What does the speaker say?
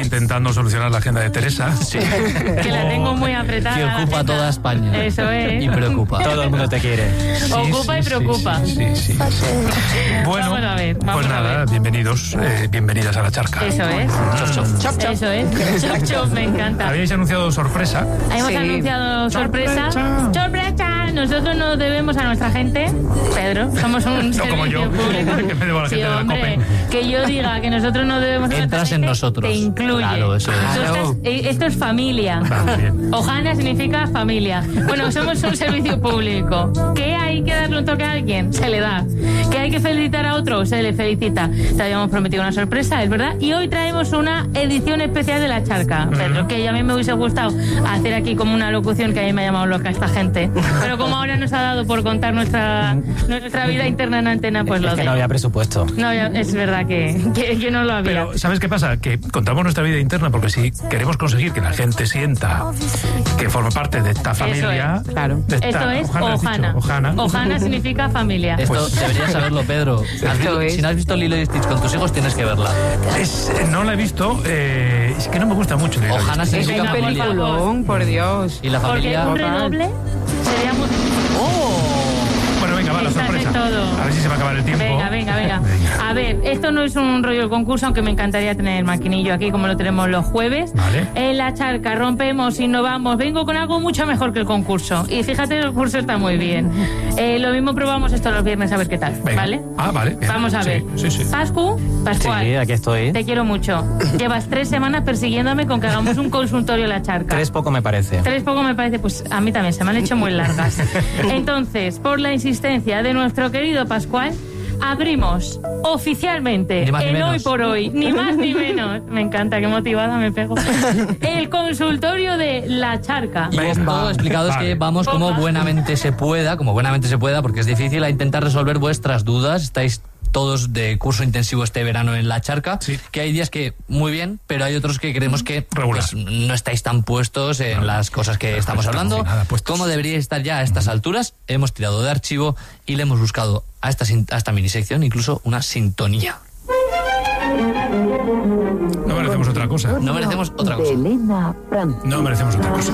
intentando solucionar la agenda de Teresa. Sí. Que la tengo muy apretada. Que ocupa toda España. Eso es. Y preocupa. Todo el mundo te quiere. Ocupa y preocupa. Sí. Bueno, Vamos a ver, pues nada, bienvenidos, bienvenidas a La Charca. Eso es. Eso es. Chop, chop, me encanta. Habíais anunciado sorpresa. Hemos anunciado sorpresa. ¡Sorpresa! Nosotros nos debemos a nuestra gente, Pedro. Somos un No como yo, público. que me debo a la gente de la hombre, COPE. que yo diga que nosotros nos debemos a nuestra Entras gente, en nosotros. te incluye. Claro, eso es. Esto es familia. Bien. Ojana significa familia. Bueno, somos un servicio público. ¿Que hay que darle un toque a alguien? Se le da. ¿Que hay que felicitar a otro? Se le felicita. Te habíamos prometido una sorpresa, es verdad. Y hoy traemos una edición especial de La Charca, Pedro, que a mí me hubiese gustado hacer aquí como una locución, que a mí me ha llamado loca esta gente. Pero como ahora nos ha dado por contar nuestra vida interna en antena, pues lo Es que no había presupuesto. No, es verdad que no lo había. Pero, ¿sabes qué pasa? Que contamos nuestra vida interna porque si queremos conseguir que la gente sienta que forma parte de esta familia... Eso es, claro. Esto es Ojana. Ojana significa familia. Esto deberías saberlo, Pedro. Si no has visto Lilo y Stitch con tus hijos, tienes que verla. No la he visto, es que no me gusta mucho. Ojana significa Venga, familia. Peliculón, por Dios. Y la familia... Porque un redoble sería muy... Bueno, venga, va, la Estás sorpresa. en todo. A ver si se va a acabar el tiempo. Venga. A ver, esto no es un rollo de concurso, aunque me encantaría tener el maquinillo aquí, como lo tenemos los jueves. Vale. En La Charca rompemos, innovamos. Vengo con algo mucho mejor que el concurso. Y fíjate, el concurso está muy bien. Lo mismo probamos esto los viernes, a ver qué tal. Venga. ¿Vale? Ah, vale. Bien. Vamos a ver. Sí. Pascual. Sí, aquí estoy. Te quiero mucho. Llevas 3 semanas persiguiéndome con que hagamos un consultorio en La Charca. 3 poco me parece. 3 poco me parece, pues a mí también se me han hecho muy largas. Entonces, por la insistencia de nuestro querido Pascual, abrimos oficialmente Ni más ni el menos. hoy por hoy, ni más ni menos. Me encanta, qué motivada me pego. El consultorio de La Charca. Y todo explicado es que vamos como buenamente se pueda, porque es difícil, a intentar resolver vuestras dudas. Estáis todos de curso intensivo este verano en La Charca, Sí. que hay días que muy bien, pero hay otros que creemos que Regular. pues, no estáis tan puestos en las cosas que estamos hablando. nada puestos. ¿Cómo deberíais estar ya a estas alturas? Hemos tirado de archivo y le hemos buscado a esta minisección incluso una sintonía. No merecemos otra cosa. No merecemos otra cosa. Elena Francis. No merecemos otra cosa.